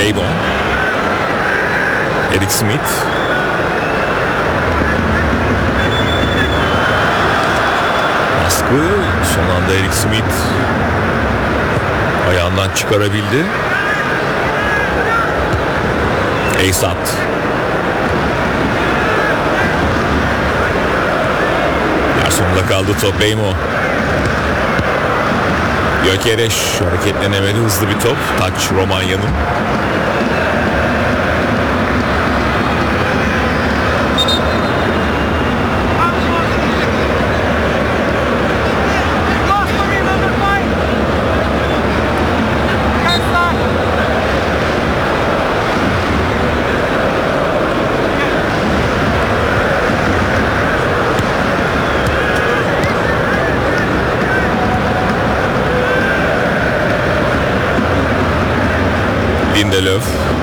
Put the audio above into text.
Beymo. Eric Smith. Baskı. Son anda Eric Smith ayağından çıkarabildi. Eysat. Yer sonunda kaldı top. Beymo. Gyökeres hareketlenemedi. Hızlı bir top. Taç Romanya'nın. Lindelöf.